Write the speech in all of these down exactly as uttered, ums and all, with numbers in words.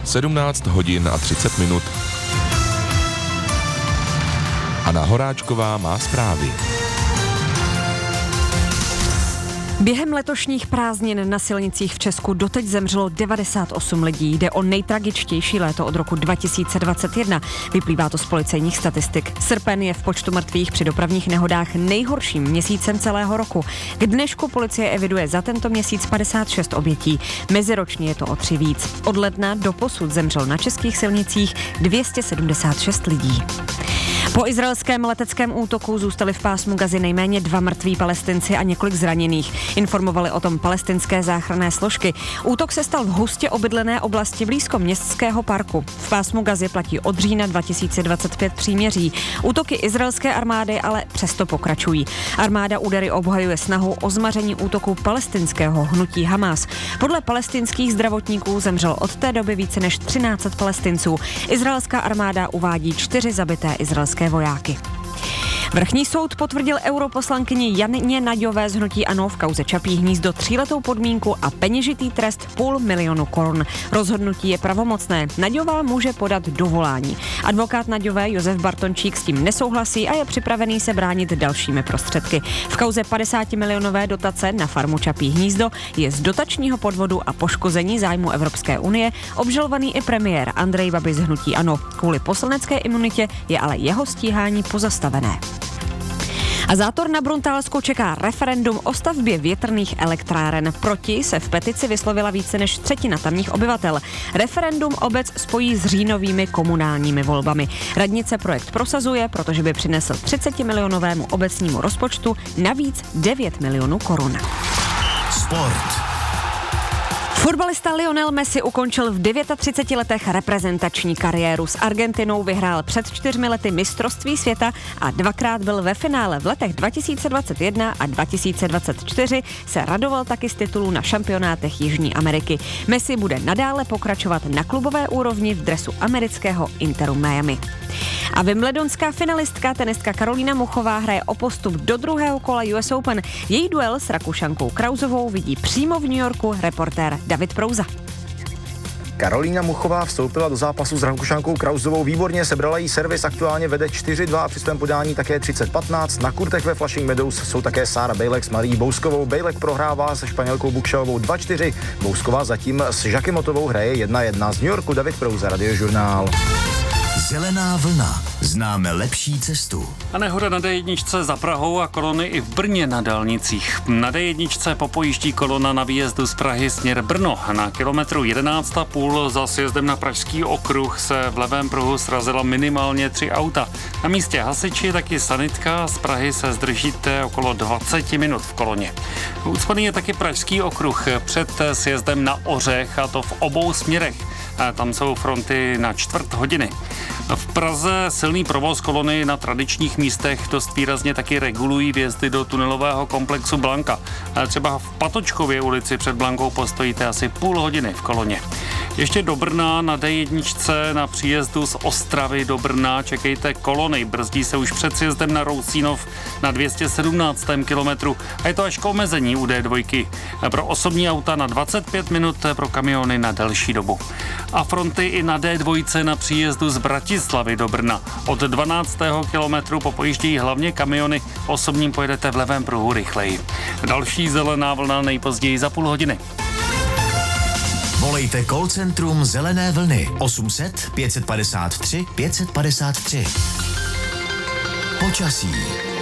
sedmnáct hodin a třicet minut. Anna Horáčková má zprávy. Během letošních prázdnin na silnicích v Česku doteď zemřelo devadesát osm lidí. Jde o nejtragičtější léto od roku dva tisíce dvacet jedna. Vyplývá to z policejních statistik. Srpen je v počtu mrtvých při dopravních nehodách nejhorším měsícem celého roku. K dnešku policie eviduje za tento měsíc padesát šest obětí. Meziročně je to o tři víc. Od ledna do posud zemřelo na českých silnicích dvě stě sedmdesát šest lidí. Po izraelském leteckém útoku zůstali v pásmu Gazy nejméně dva mrtví Palestinci a několik zraněných. Informovali o tom palestinské záchranné složky. Útok se stal v hustě obydlené oblasti blízko městského parku. V pásmu Gazy platí od října dva tisíce dvacet pět příměří. Útoky izraelské armády ale přesto pokračují. Armáda údery obhajuje snahu o zmaření útoku palestinského hnutí Hamas. Podle palestinských zdravotníků zemřelo od té doby více než třináct set Palestinců. Izraelská armáda uvádí čtyři zabité izraelské vojáky. Vrchní soud potvrdil europoslankyni Janě Naďové z hnutí ANO v kauze Čapí hnízdo tříletou podmínku a peněžitý trest půl milionu korun. Rozhodnutí je pravomocné. Naďová může podat dovolání. Advokát Naďové Josef Bartončík s tím nesouhlasí a je připravený se bránit dalšími prostředky. V kauze padesátimilionové dotace na farmu Čapí hnízdo je z dotačního podvodu a poškození zájmu Evropské unie obžalovaný i premiér Andrej Babiš z hnutí ANO. Kvůli poslanecké imunitě je ale jeho stíhání pozastavené. A zátor na Bruntálsku čeká referendum o stavbě větrných elektráren. Proti se v petici vyslovila více než třetina tamních obyvatel. Referendum obec spojí s říjnovými komunálními volbami. Radnice projekt prosazuje, protože by přinesl třicetimilionovému obecnímu rozpočtu navíc devět milionů korun. Sport. Fotbalista Lionel Messi ukončil v třiceti devíti letech reprezentační kariéru. S Argentinou vyhrál před čtyřmi lety mistrovství světa a dvakrát byl ve finále. V letech dva tisíce dvacet jedna a dva tisíce dvacet čtyři se radoval taky z titulů na šampionátech Jižní Ameriky. Messi bude nadále pokračovat na klubové úrovni v dresu amerického Interu Miami. A wimbledonská finalistka tenistka Karolína Muchová hraje o postup do druhého kola U S Open. Její duel s Rakušankou Krausovou vidí přímo v New Yorku reportér David Prouza. Karolína Muchová vstoupila do zápasu s Rakušankou Krausovou výborně, sebrala jí servis, aktuálně vede čtyři dva a při svém podání také třicet patnáct. Na kurtech ve Flushing Meadows jsou také Sára Bejlek s Marií Bouskovou. Bejlek prohrává se Španělkou Bukšelovou dva čtyři. Bousková zatím s Žakimotovou hraje jedna jedna. Z New Yorku David Prouza, Radiožurnál. Zelená vlna. Známe lepší cestu. A nehoda na D jedna za Prahou a kolony i v Brně na dálnicích. Na D jedna popojíždí kolona na výjezdu z Prahy směr Brno. Na kilometru jedenáct a půl za sjezdem na Pražský okruh se v levém pruhu srazila minimálně tři auta. Na místě hasiči, taky sanitka. Z Prahy se zdržíte okolo dvacet minut v koloně. Ucpaný je taky Pražský okruh před sjezdem na Ořech, a to v obou směrech. Tam jsou fronty na čtvrt hodiny. V Praze silný provoz kolony na tradičních místech dost výrazně taky regulují vjezdy do tunelového komplexu Blanka. Třeba v Patočkově ulici před Blankou postojíte asi půl hodiny v koloně. Ještě do Brna na D jedna na příjezdu z Ostravy do Brna čekejte kolony. Brzdí se už před sjezdem na Rousínov na dvě stě sedmnáctém kilometru a je to až k omezení u D dva. Pro osobní auta na dvacet pět minut, pro kamiony na delší dobu. A fronty i na D dva na příjezdu z Bratislavy do Brna. Od dvanáctého kilometru popojíždějí hlavně kamiony, osobním pojedete v levém pruhu rychleji. Další zelená vlna nejpozději za půl hodiny. Volejte call centrum Zelené vlny osm set pět padesát tři pět padesát tři. Počasí.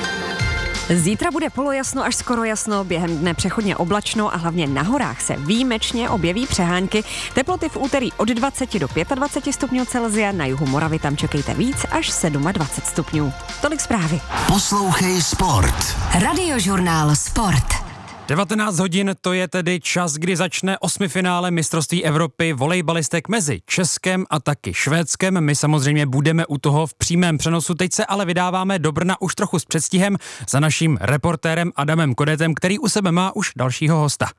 Zítra bude polojasno až skoro jasno, během dne přechodně oblačno a hlavně na horách se výjimečně objeví přehánky. Teploty v úterý od dvacet do dvaceti pěti stupňů Celsia, na jihu Moravy tam čekejte víc až dvacet sedm stupňů. Tolik zprávy. Poslouchej Sport. Radiožurnál Sport. devatenáct hodin, to je tedy čas, kdy začne osmifinále mistrovství Evropy volejbalistek mezi Českem a taky Švédskem. My samozřejmě budeme u toho v přímém přenosu. Teď se ale vydáváme do Brna už trochu s předstihem za naším reportérem Adamem Kodetem, který u sebe má už dalšího hosta.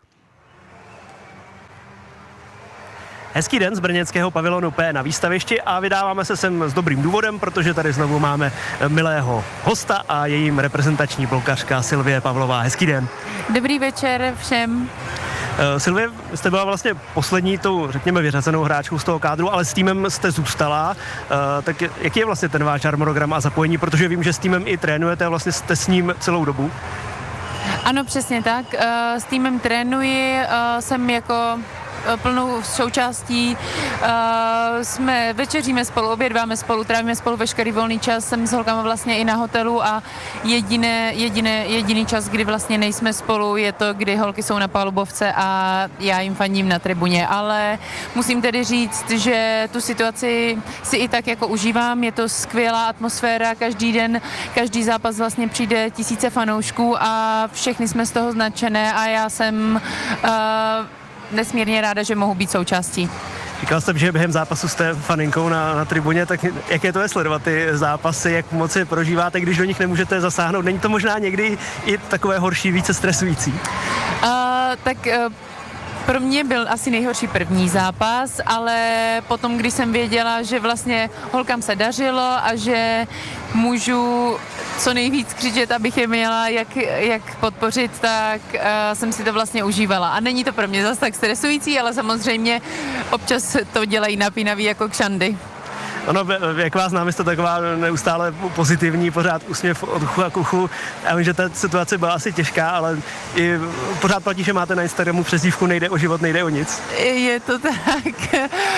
Hezký den z brněnského pavilonu P na výstavišti a vydáváme se sem s dobrým důvodem, protože tady znovu máme milého hosta a jejím reprezentační blokařka Sylvie Pavlová. Hezký den. Dobrý večer všem. Silvie, jste byla vlastně poslední tou, řekněme, vyřazenou hráčkou z toho kádru, ale s týmem jste zůstala. Uh, tak jaký je vlastně ten váš harmonogram a zapojení, protože vím, že s týmem i trénujete a vlastně jste s ním celou dobu? Ano, přesně tak. Uh, s týmem trénuji, uh, jsem jako plnou součástí. Uh, jsme večeříme spolu, obědváme spolu, trávíme spolu veškerý volný čas. Jsem s holkama vlastně i na hotelu a jediné, jediné, jediný čas, kdy vlastně nejsme spolu, je to, kdy holky jsou na palubovce a já jim fandím na tribuně. Ale musím tedy říct, že tu situaci si i tak jako užívám. Je to skvělá atmosféra, každý den, každý zápas vlastně přijde tisíce fanoušků a všechny jsme z toho značené a já jsem uh, nesmírně ráda, že mohu být součástí. Říkal jsem, že během zápasu jste faninkou na, na tribuně, tak jaké to je sledovat ty zápasy, jak moc je prožíváte, když do nich nemůžete zasáhnout? Není to možná někdy i takové horší, více stresující? Uh, tak uh, pro mě byl asi nejhorší první zápas, ale potom, když jsem věděla, že vlastně holkám se dařilo a že můžu co nejvíc křičet, abych je měla jak, jak podpořit, tak uh, jsem si to vlastně užívala. A není to pro mě zase tak stresující, ale samozřejmě občas to dělají napínavý jako kšandy. Ono, jak vás znám, jste taková neustále pozitivní, pořád úsměv od uchu a k uchu. Já vím, že ta situace byla asi těžká, ale i pořád platí, že máte na Instagramu přezdívku nejde o život, nejde o nic. Je to tak.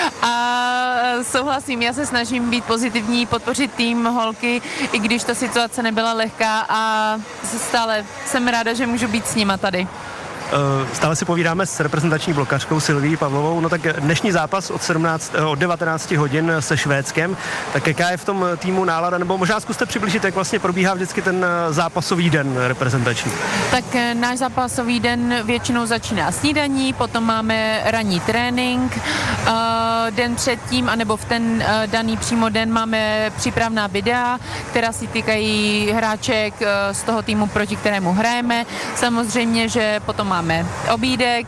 A souhlasím, já se snažím být pozitivní, podpořit tým, holky, i když ta situace nebyla lehká a stále jsem ráda, že můžu být s nima tady. Stále si povídáme s reprezentační blokařkou Silví Pavlovou. No tak dnešní zápas od, sedmnáct, od devatenáct hodin se Švédskem. Tak jaká je v tom týmu nálada? Nebo možná zkuste přiblížit, jak vlastně probíhá vždycky ten zápasový den reprezentační. Tak náš zápasový den většinou začíná snídaní, potom máme ranní trénink, den předtím, anebo v ten daný přímo den máme přípravná videa, která si týkají hráček z toho týmu, proti kterému hrajeme. Samozřejmě, že potom máme Máme obídek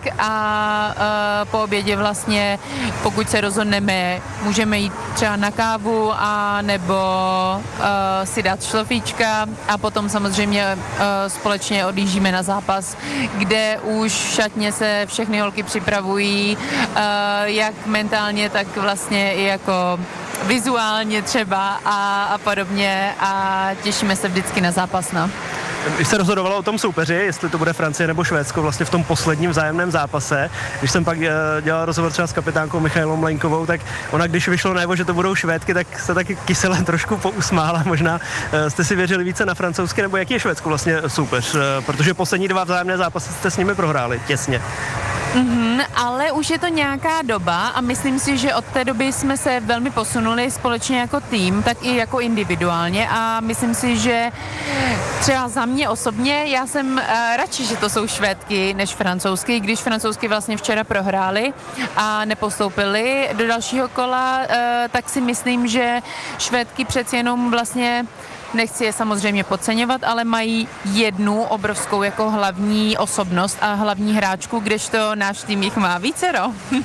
a uh, po obědě vlastně, pokud se rozhodneme, můžeme jít třeba na kávu a nebo uh, si dát šlofíčka a potom samozřejmě uh, společně odjíždíme na zápas, kde už v šatně se všechny holky připravují, uh, jak mentálně, tak vlastně i jako vizuálně třeba a, a podobně a těšíme se vždycky na zápas, no. Když se rozhodovalo o tom soupeři, jestli to bude Francie nebo Švédsko vlastně v tom posledním vzájemném zápase, když jsem pak dělal rozhovor třeba s kapitánkou Michailou Mlejnkovou, tak ona, když vyšlo najevo, že to budou Švédky, tak se taky kyselé trošku pousmála. Možná jste si věřili více na francouzsky, nebo jaký je Švédsko vlastně soupeř? Protože poslední dva vzájemné zápasy jste s nimi prohráli těsně. Mm-hmm, ale už je to nějaká doba a myslím si, že od té doby jsme se velmi posunuli společně jako tým, tak i jako individuálně a myslím si, že třeba za mě osobně, já jsem uh, radši, že to jsou Švédky než francouzsky, když francouzsky vlastně včera prohráli a nepostoupili do dalšího kola, uh, tak si myslím, že Švédky přeci jenom vlastně nechci je samozřejmě podceňovat, ale mají jednu obrovskou jako hlavní osobnost a hlavní hráčku, kdežto náš tým jich má vícero.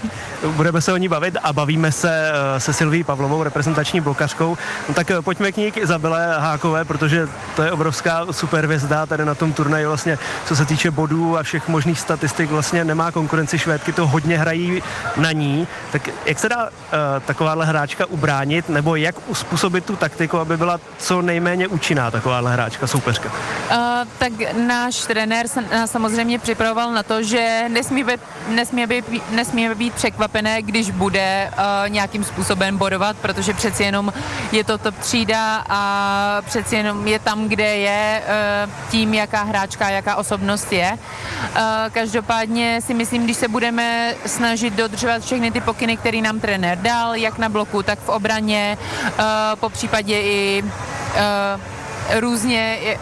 Budeme se o ní bavit a bavíme se se Silví Pavlovou, reprezentační blokařkou. No tak pojďme k ní, k Izabele Hákové, protože to je obrovská superhvězda tady na tom turnaji vlastně, co se týče bodů a všech možných statistik, vlastně nemá konkurenci, Švédky to hodně hrají na ní. Tak jak se dá uh, takováhle hráčka ubránit, nebo jak uspůsobit tu taktiku, aby byla co nejméně účinná takováhle hráčka, soupeřka? Uh, tak náš trenér nás samozřejmě připravoval na to, že nesmí být, nesmí být, nesmí být překvapené, když bude uh, nějakým způsobem bodovat, protože přeci jenom je to top třída a přeci jenom je tam, kde je uh, tím, jaká hráčka, jaká osobnost je. Uh, každopádně si myslím, když se budeme snažit dodržovat všechny ty pokyny, které nám trenér dal, jak na bloku, tak v obraně, uh, po případě i uh, různě je,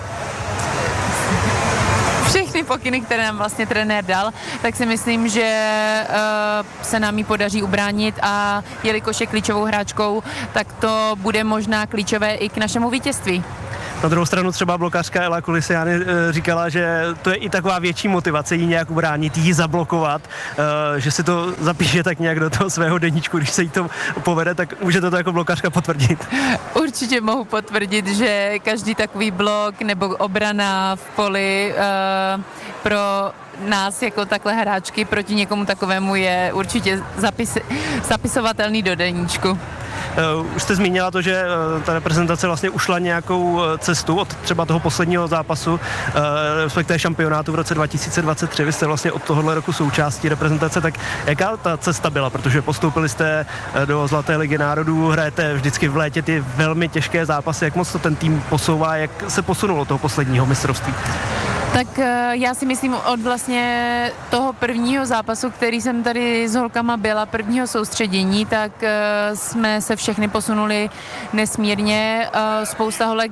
všechny pokyny, které nám vlastně trenér dal, tak si myslím, že uh, se nám ji podaří ubránit a jelikož je klíčovou hráčkou, tak to bude možná klíčové i k našemu vítězství. Na druhou stranu třeba blokařka Ela Kulisiány e, říkala, že to je i taková větší motivace jí nějak ubránit, jí zablokovat, e, že si to zapíše tak nějak do toho svého deníčku, když se jí to povede, tak můžete to jako blokařka potvrdit. Určitě mohu potvrdit, že každý takový blok nebo obrana v poli e, pro nás jako takhle hráčky proti někomu takovému je určitě zapis, zapisovatelný do deníčku. Uh, už jste zmínila to, že uh, ta reprezentace vlastně ušla nějakou uh, cestu od třeba toho posledního zápasu, uh, respektive šampionátu v roce dva tisíce dvacet tři. Vy jste vlastně od tohohle roku součástí reprezentace, tak jaká ta cesta byla? Protože postoupili jste uh, do Zlaté ligy národů, hrajete vždycky v létě ty velmi těžké zápasy. Jak moc to ten tým posouvá, jak se posunulo toho posledního mistrovství? Tak já si myslím od vlastně toho prvního zápasu, který jsem tady s holkama byla, prvního soustředění, tak jsme se všechny posunuli nesmírně. Spousta holek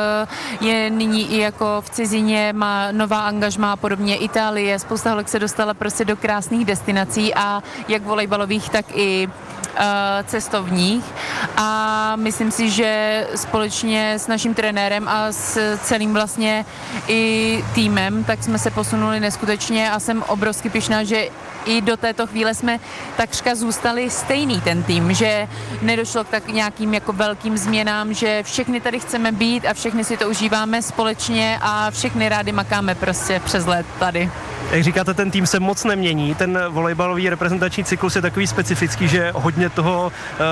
je nyní i jako v cizině, má nová angažmá a podobně, Itálie, spousta holek se dostala prostě do krásných destinací a jak volejbalových, tak i cestovních a myslím si, že společně s naším trenérem a s celým vlastně i týmem, tak jsme se posunuli neskutečně a jsem obrovsky pyšná, že i do této chvíle jsme takřka zůstali stejný ten tým, že nedošlo k tak nějakým jako velkým změnám, že všechny tady chceme být a všechny si to užíváme společně a všechny rádi makáme prostě přes let tady. Jak říkáte, ten tým se moc nemění, ten volejbalový reprezentační cyklus je takový specifický, že hodně toho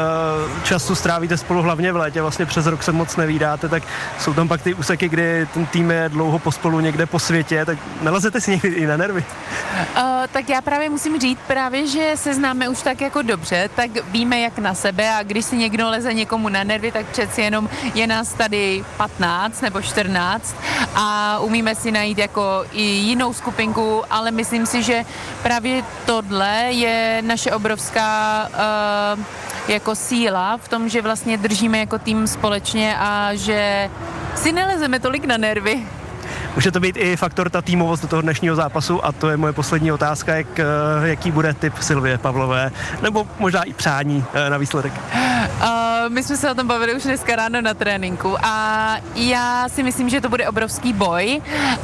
uh, času strávíte spolu hlavně v létě, vlastně přes rok se moc nevídáte, tak jsou tam pak ty úseky, kdy ten tým je dlouho pospolu někde po světě, tak nalezete si někdy i na nervy? Uh, tak já právě musím říct právě, že se známe už tak jako dobře, tak víme jak na sebe a když si někdo leze někomu na nervy, tak přeci jenom je nás tady patnáct nebo čtrnáct a umíme si najít jako i jinou skupinku, ale myslím si, že právě tohle je naše obrovská uh, jako síla v tom, že vlastně držíme jako tým společně a že si nelezeme tolik na nervy. Může to být i faktor ta týmovost do toho dnešního zápasu a to je moje poslední otázka, jak, jaký bude typ Sylvie Pavlové, nebo možná i přání na výsledek. Uh, my jsme se o tom bavili už dneska ráno na tréninku a já si myslím, že to bude obrovský boj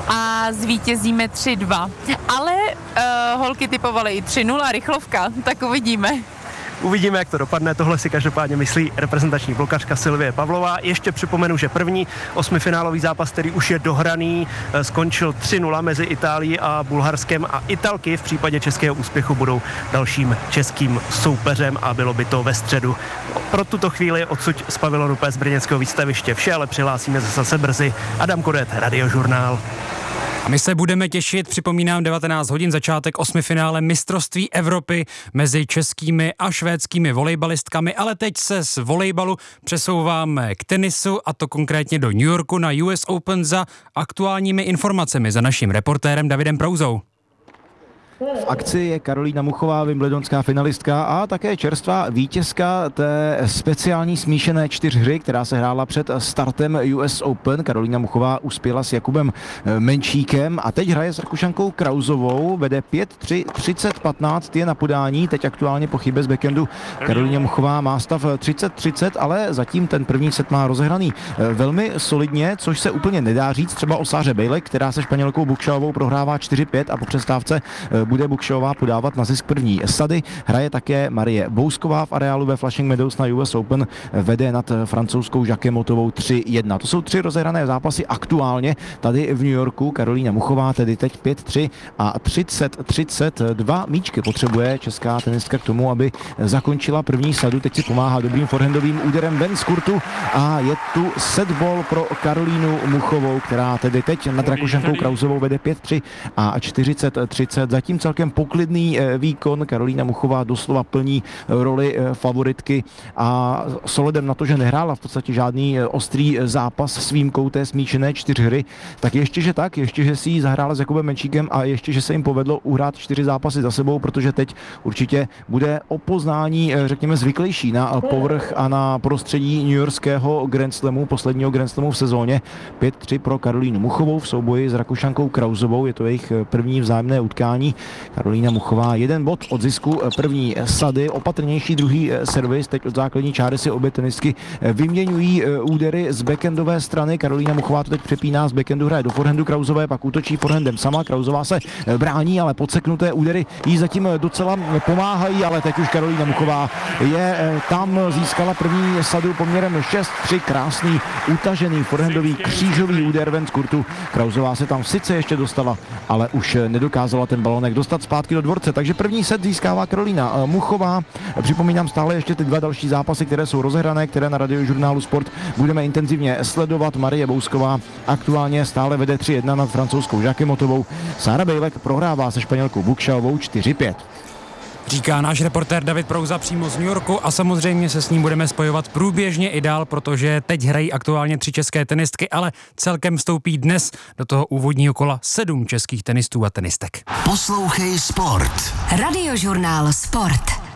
a zvítězíme tři dva. Ale uh, holky typovaly i tři nula rychlovka, tak uvidíme. Uvidíme, jak to dopadne. Tohle si každopádně myslí reprezentační blokařka Sylvie Pavlová. Ještě připomenu, že první osmifinálový zápas, který už je dohraný, skončil tři nula mezi Itálií a Bulharskem a Italky v případě českého úspěchu budou dalším českým soupeřem a bylo by to ve středu. Pro tuto chvíli odsud z pavilonu P S brněnského výstaviště vše, ale přihlásíme se zase brzy. Adam Kodet, Radiožurnál. A my se budeme těšit, připomínám, devatenáct hodin začátek osmifinále mistrovství Evropy mezi českými a švédskými volejbalistkami, ale teď se z volejbalu přesouváme k tenisu a to konkrétně do New Yorku na U S Open za aktuálními informacemi za naším reportérem Davidem Prouzou. V akci je Karolína Muchová, wimbledonská finalistka a také čerstvá vítězka té speciální smíšené čtyřhry, která se hrála před startem U S Open. Karolína Muchová uspěla s Jakubem Menčíkem a teď hraje s Rakušankou Krausovou, vede pět tři, třicet patnáct, je na podání, teď aktuálně po chybě z backendu. Karolína Muchová má stav třicet třicet, ale zatím ten první set má rozehraný velmi solidně, což se úplně nedá říct třeba o Sáře Bejlek, která se Španělkou Bukšalovou prohrává čtyři pět a po přestávce bude Bukšalová podávat na zisk první sady. Hraje také Marie Bousková v areálu ve Flushing Meadows na U S Open, vede nad francouzskou Jacques Motovou tři jedna. To jsou tři rozehrané zápasy aktuálně tady v New Yorku. Karolína Muchová tedy teď pět tři a třicet třicet dva míčky potřebuje česká tenistka k tomu, aby zakončila první sadu. Teď si pomáhá dobrým forehandovým úderem ven z kurtu a je tu setball pro Karolínu Muchovou, která tedy teď nad Rakušankou Krausovou vede pět tři a čtyřicet třicet. Zatím celkem poklidný výkon. Karolína Muchová doslova plní roli favoritky a s ohledem na to, že nehrála v podstatě žádný ostrý zápas s výjimkou té smíšené čtyřhry, tak ještě, že tak, ještě, že si ji zahrála s Jakubem Menčíkem a ještě, že se jim povedlo uhrát čtyři zápasy za sebou, protože teď určitě bude o poznání, řekněme, zvyklejší na povrch a na prostředí newyorského Grand Slamu, posledního Grand Slamu v sezóně. pět tři pro Karolínu Muchovou v souboji s Rakušankou Krausovou, je to jejich první vzájemné utkání. Karolína Muchová jeden bod od zisku první sady, opatrnější druhý servis, teď od základní čáry si obě tenistky vyměňují údery z backendové strany. Karolína Muchová to teď přepíná, z backendu hraje do forehandu Krauzové, pak útočí forehandem sama, Krauzová se brání, ale podseknuté údery jí zatím docela pomáhají, ale teď už Karolína Muchová je tam, získala první sadu poměrem šest tři, krásný utažený forehandový křížový úder ven z kurtu. Krauzová se tam sice ještě dostala, ale už nedokázala ten balonek dostat zpátky do dvorce, takže první set získává Karolína Muchová. Připomínám stále ještě ty dva další zápasy, které jsou rozehrané, které na Radiožurnálu Sport budeme intenzivně sledovat. Marie Bousková aktuálně stále vede tři jedna nad francouzskou Jacquemotovou. Sára Bejlek prohrává se Španělkou Buxaovou čtyři pět. Říká náš reportér David Prouza přímo z New Yorku a samozřejmě se s ním budeme spojovat průběžně i dál, protože teď hrají aktuálně tři české tenistky, ale celkem vstoupí dnes do toho úvodního kola sedm českých tenistů a tenistek. Poslouchej Sport. Radiožurnál Sport.